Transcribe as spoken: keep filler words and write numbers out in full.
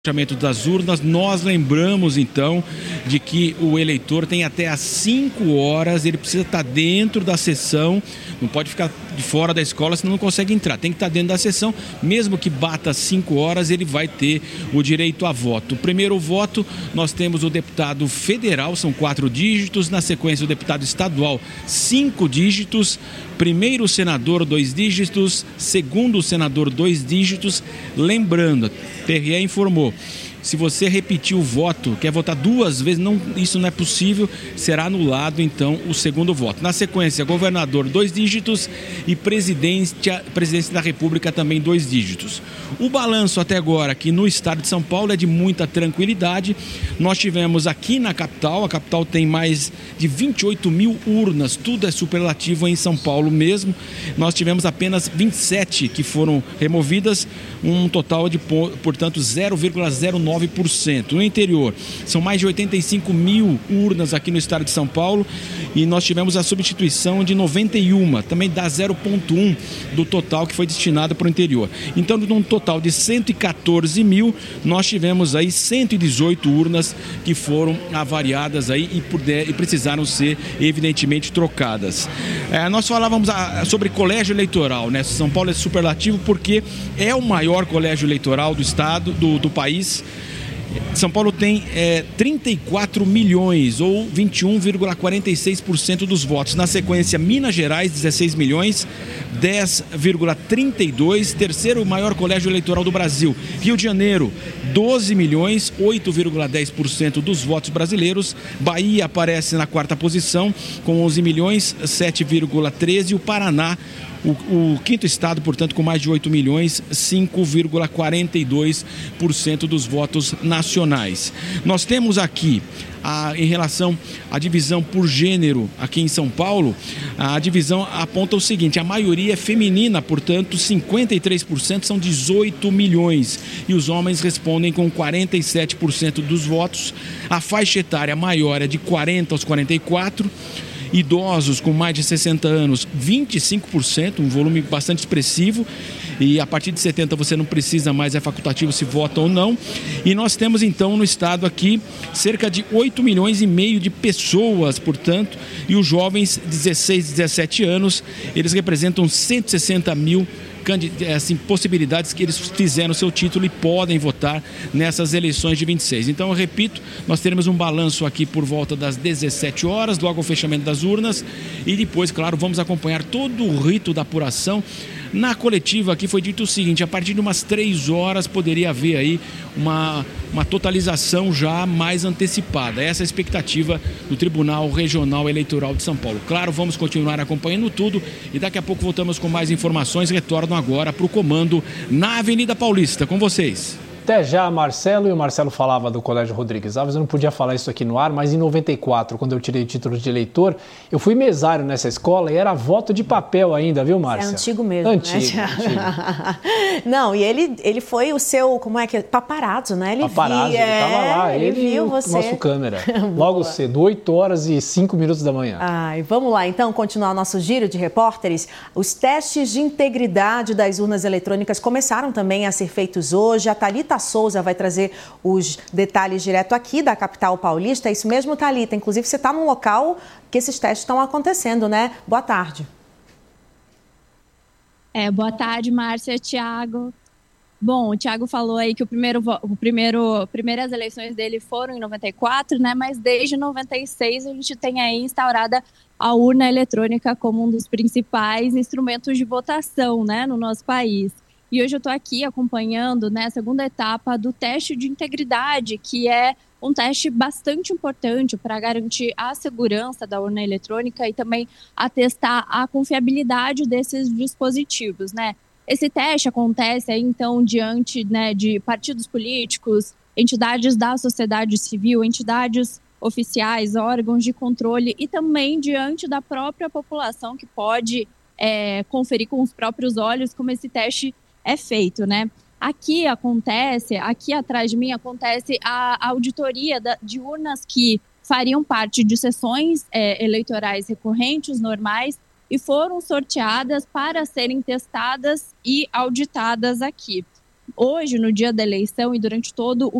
Fechamento das urnas. Nós lembramos então de que o eleitor tem até às cinco horas, ele precisa estar dentro da sessão, não pode ficar de fora da escola, senão não consegue entrar, tem que estar dentro da sessão, mesmo que bata às cinco horas, ele vai ter o direito a voto. O primeiro voto, nós temos o deputado federal, são quatro dígitos, na sequência o deputado estadual, cinco dígitos, primeiro senador, dois dígitos, segundo senador, dois dígitos. Lembrando, T R E informou, se você repetir o voto, quer votar duas vezes, não, isso não é possível, será anulado então o segundo voto. Na sequência, governador, dois dígitos e presidência, presidência da República também dois dígitos. O balanço até agora aqui no estado de São Paulo é de muita tranquilidade. Nós tivemos aqui na capital, a capital tem mais de vinte e oito mil urnas, tudo é superlativo em São Paulo mesmo. Nós tivemos apenas vinte e sete que foram removidas, um total de, portanto, zero vírgula zero nove por cento. No interior, são mais de oitenta e cinco mil urnas aqui no estado de São Paulo e nós tivemos a substituição de noventa e uma, também dá zero vírgula um do total que foi destinado para o interior. Então, num total de cento e quatorze mil, nós tivemos aí cento e dezoito urnas que foram avariadas aí e, puder, e precisaram ser, evidentemente, trocadas. É, nós falávamos a, sobre colégio eleitoral, né? São Paulo é superlativo porque é o maior colégio eleitoral do estado, do, do país. São Paulo tem é, trinta e quatro milhões ou vinte e um vírgula quarenta e seis por cento dos votos. Na sequência, Minas Gerais, dezesseis milhões, dez vírgula trinta e dois, terceiro maior colégio eleitoral do Brasil. Rio de Janeiro, doze milhões, oito vírgula dez por cento dos votos brasileiros. Bahia aparece na quarta posição com onze milhões, sete vírgula treze. O Paraná, O, o quinto estado, portanto, com mais de oito milhões, cinco vírgula quarenta e dois por cento dos votos nacionais. Nós temos aqui, a, em relação à divisão por gênero aqui em São Paulo, a divisão aponta o seguinte, a maioria é feminina, portanto, cinquenta e três por cento são dezoito milhões, e os homens respondem com quarenta e sete por cento dos votos. A faixa etária maior é de quarenta aos quarenta e quatro. Idosos com mais de sessenta anos, vinte e cinco por cento, um volume bastante expressivo, e a partir de setenta você não precisa mais, é facultativo se vota ou não. E nós temos então no estado aqui cerca de oito milhões e meio de pessoas, portanto, e os jovens dezesseis, dezessete anos, eles representam cento e sessenta mil assim, possibilidades que eles fizeram seu título e podem votar nessas eleições de vinte e seis. Então, eu repito, nós teremos um balanço aqui por volta das dezessete horas, logo ao fechamento das urnas, e depois, claro, vamos acompanhar todo o rito da apuração. Na coletiva aqui foi dito o seguinte, a partir de umas três horas poderia haver aí uma, uma totalização já mais antecipada. Essa é a expectativa do Tribunal Regional Eleitoral de São Paulo. Claro, vamos continuar acompanhando tudo e daqui a pouco voltamos com mais informações. Retorno agora para o comando na Avenida Paulista. Com vocês. Até já, Marcelo. E o Marcelo falava do Colégio Rodrigues Alves. Eu não podia falar isso aqui no ar, mas em noventa e quatro, quando eu tirei o título de eleitor, eu fui mesário nessa escola e era voto de papel ainda, viu, Márcia? É antigo mesmo, antigo, né? Antigo. Não, e ele, ele foi o seu, como é que é? Paparazzo, né? Ele Paparazzo, via, ele estava lá, ele, ele viu o você. Nosso câmera. Logo cedo, oito horas e cinco minutos da manhã. Ai, vamos lá, então, continuar nosso giro de repórteres. Os testes de integridade das urnas eletrônicas começaram também a ser feitos hoje. A Thalita Souza vai trazer os detalhes direto aqui da capital paulista. É isso mesmo, Thalita? Inclusive, você está num local que esses testes estão acontecendo, né? Boa tarde. É, boa tarde, Márcia, Thiago. Bom, o Thiago falou aí que o primeiro, o primeiro, primeiras eleições dele foram em noventa e quatro, né? Mas desde noventa e seis a gente tem aí instaurada a urna eletrônica como um dos principais instrumentos de votação, né, no nosso país. E hoje eu estou aqui acompanhando, né, a segunda etapa do teste de integridade, que é um teste bastante importante para garantir a segurança da urna eletrônica e também atestar a confiabilidade desses dispositivos, né? Esse teste acontece aí, então, diante, né, de partidos políticos, entidades da sociedade civil, entidades oficiais, órgãos de controle e também diante da própria população que pode é, conferir com os próprios olhos como esse teste é feito, né? Aqui acontece, aqui atrás de mim acontece a auditoria da, de urnas que fariam parte de sessões é, eleitorais recorrentes, normais, e foram sorteadas para serem testadas e auditadas aqui. hoje, no dia da eleição e durante todo o